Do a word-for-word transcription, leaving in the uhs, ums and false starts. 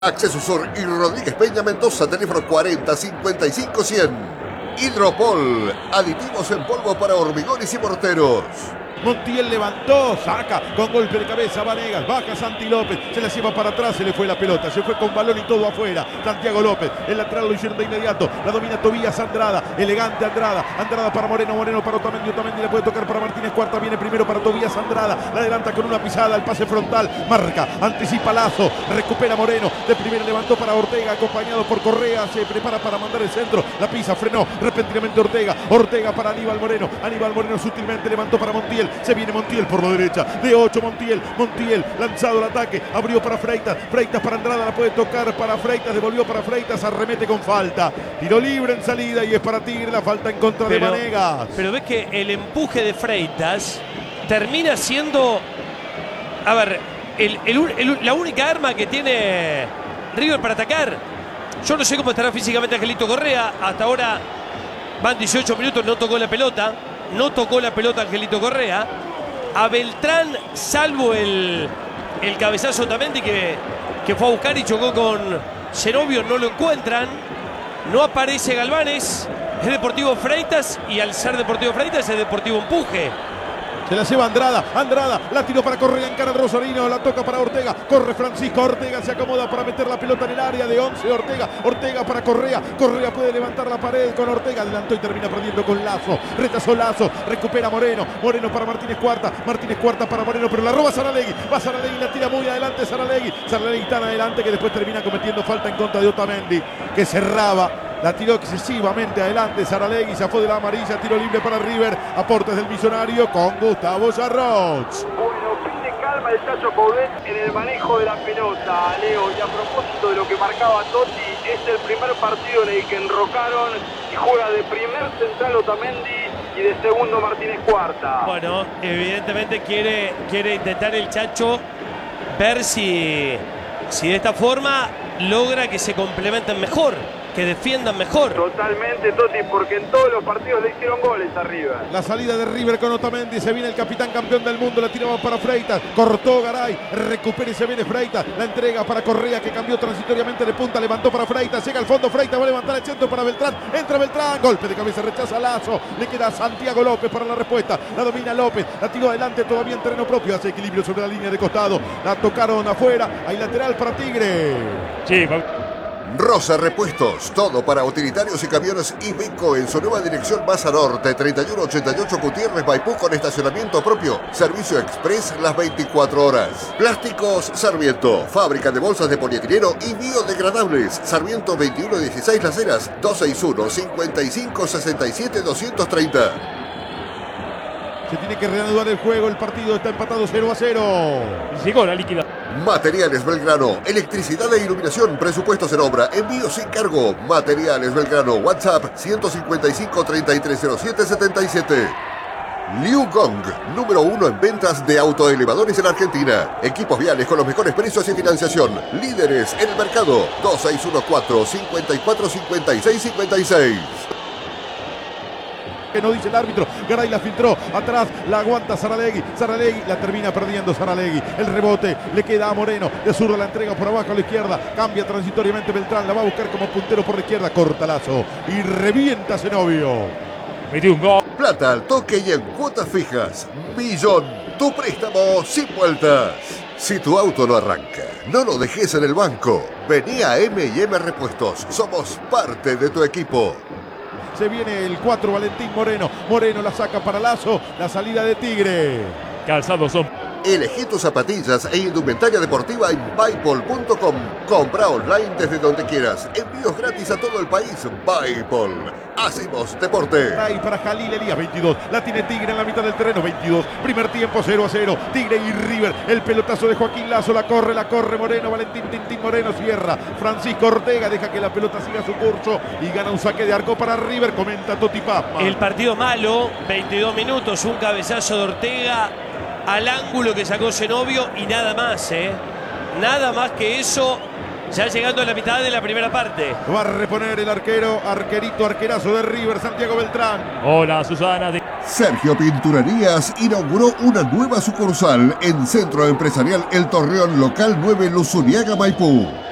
Acceso Sur y Rodríguez Peña Mendoza, teléfono cuarenta cincuenta y cinco cien. Hidropol, aditivos en polvo para hormigones y morteros. Montiel levantó, saca con golpe de cabeza Vanegas, baja Santi López, se la lleva para atrás, se le fue la pelota, se fue con balón y todo afuera. Santiago López, el lateral lo hicieron de inmediato, la domina Tobías Andrada, elegante Andrada, Andrada para Moreno, Moreno para Otamendi, Otamendi le puede tocar para Martínez Cuarta, viene primero para Tobías Andrada, la adelanta con una pisada, el pase frontal, marca, anticipa Lazo, recupera Moreno, de primera levantó para Ortega, acompañado por Correa, se prepara para mandar el centro, la pisa, frenó repentinamente Ortega, Ortega para Aníbal Moreno, Aníbal Moreno sutilmente levantó para Montiel, se viene Montiel por la derecha, de ocho Montiel, Montiel lanzado al ataque, abrió para Freitas, Freitas para Andrada, la puede tocar para Freitas, devolvió para Freitas, arremete con falta, tiro libre en salida y es para Tigre, la falta en contra pero, de Vanegas. Pero ves que el empuje de Freitas termina siendo, a ver, el, el, el, la única arma que tiene River para atacar. Yo no sé cómo estará físicamente Angelito Correa, hasta ahora van dieciocho minutos, no tocó la pelota, no tocó la pelota Angelito Correa. A Beltrán, salvo el, el cabezazo Otamendi que, que fue a buscar y chocó con Cenobio, no lo encuentran. No aparece Galvanes, es Deportivo Freitas y al ser Deportivo Freitas es Deportivo Empuje. Se la lleva Andrada, Andrada, la tiró para Correa, encara el Rosarino, la toca para Ortega, corre Francisco, Ortega se acomoda para meter la pelota en el área de once, Ortega, Ortega para Correa, Correa puede levantar la pared con Ortega, adelantó y termina perdiendo con Lazo, retazó Lazo, recupera Moreno, Moreno para Martínez Cuarta, Martínez Cuarta para Moreno, pero la roba Saralegui, va Saralegui, la tira muy adelante Saralegui, Saralegui tan adelante que después termina cometiendo falta en contra de Otamendi, que cerraba. La tiró excesivamente adelante Saralegui, se fue de la amarilla, tiro libre para River, aportes del Millonario con Gustavo Sarroch. Bueno, pide calma el Chacho Coudet en el manejo de la pelota, Leo, y a propósito de lo que marcaba Totti, es el primer partido en el que enrocaron y juega de primer central Otamendi y de segundo Martínez Cuarta. Bueno, evidentemente quiere, quiere intentar el Chacho ver si, si de esta forma logra que se complementen mejor, que defiendan mejor. Totalmente, Totti, porque en todos los partidos le hicieron goles arriba. La salida de River con Otamendi, se viene el capitán campeón del mundo, la tiraba para Freitas, cortó Garay, recupera y se viene Freitas, la entrega para Correa que cambió transitoriamente de punta, levantó para Freitas, llega al fondo Freitas, va a levantar el centro para Beltrán, entra Beltrán, golpe de cabeza, rechaza Lazo, le queda a Santiago López para la respuesta, la domina López, la tiró adelante todavía en terreno propio, hace equilibrio sobre la línea de costado, la tocaron afuera, hay lateral para Tigre. Sí, Rosa Repuestos, todo para utilitarios y camiones Iveco en su nueva dirección Baza Norte, treinta y uno ochenta y ocho Gutiérrez Maipú con estacionamiento propio, servicio express las veinticuatro horas. Plásticos Sarmiento, fábrica de bolsas de polietileno y biodegradables. Sarmiento veintiuno dieciséis Las Heras, dos seis uno, cincuenta y cinco sesenta y siete, doscientos treinta. Se tiene que reanudar el juego, el partido está empatado cero a cero. Llegó la líquida. Materiales Belgrano, electricidad e iluminación, presupuestos en obra, envío sin cargo. Materiales Belgrano, WhatsApp ciento cincuenta y cinco, treinta y tres cero siete, setenta y siete. Liu Gong, número uno en ventas de autoelevadores en Argentina. Equipos viales con los mejores precios y financiación. Líderes en el mercado. dos seis uno cuatro, cinco cuatro, cinco seis, cinco seis. Que no dice el árbitro, Garay la filtró, atrás la aguanta Saralegui, Saralegui la termina perdiendo Saralegui, el rebote le queda a Moreno, de zurdo la entrega por abajo a la izquierda, cambia transitoriamente Beltrán, la va a buscar como puntero por la izquierda, corta Lazo y revienta Cenobio. Metió un gol. Plata al toque y en cuotas fijas. Millón, tu préstamo sin vueltas. Si tu auto no arranca, no lo dejes en el banco. Vení a eme y eme Repuestos, somos parte de tu equipo. Se viene el cuatro, Valentín Moreno. Moreno la saca para Lazo. La salida de Tigre. Calzados son. Elegí tus zapatillas e indumentaria deportiva en Bipol punto com. Compra online desde donde quieras. Envíos gratis a todo el país. Bipol. Hacemos deporte. Ahí para Jalil Elías, veintidós. La tiene Tigre en la mitad del terreno, veintidós. Primer tiempo, cero a cero. Tigre y River. El pelotazo de Joaquín Lazo. La corre, la corre Moreno. Valentín Tintín Moreno cierra. Francisco Ortega deja que la pelota siga su curso y gana un saque de arco para River. Comenta Toti Pazman. El partido malo, veintidós minutos. Un cabezazo de Ortega al ángulo que sacó Cenobio y nada más, ¿eh? Nada más que eso, ya llegando a la mitad de la primera parte. Va a reponer el arquero, arquerito, arquerazo de River, Santiago Beltrán. Hola, Susana. De... Sergio Pinturerías inauguró una nueva sucursal en Centro Empresarial El Torreón, local nueve Luzuriaga, Maipú.